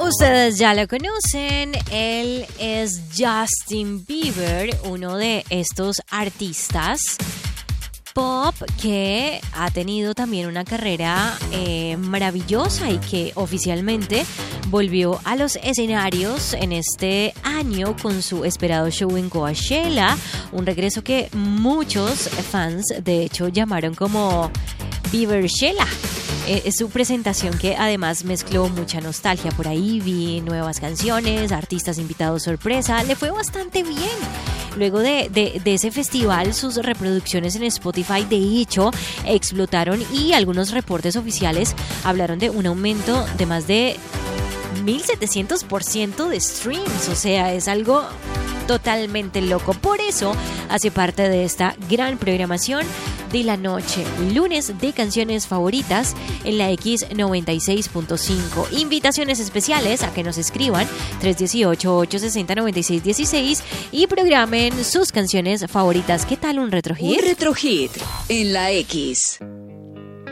Ustedes ya lo conocen, él es Justin Bieber, uno de estos artistas pop que ha tenido también una carrera maravillosa y que oficialmente volvió a los escenarios en este año con su esperado show en Coachella, un regreso que muchos fans de hecho llamaron como Bieberchella. Es su presentación que además mezcló mucha nostalgia. Por ahí vi nuevas canciones, artistas invitados sorpresa, le fue bastante bien. Luego de ese festival, sus reproducciones en Spotify de hecho explotaron y algunos reportes oficiales hablaron de un aumento de más de 1700% de streams. O sea, es algo totalmente loco. Por eso hace parte de esta gran programación de la noche, lunes de canciones favoritas en la X96.5. Invitaciones especiales a que nos escriban 318-860-9616 y programen sus canciones favoritas. ¿Qué tal un retrohit? Un retrohit en la X.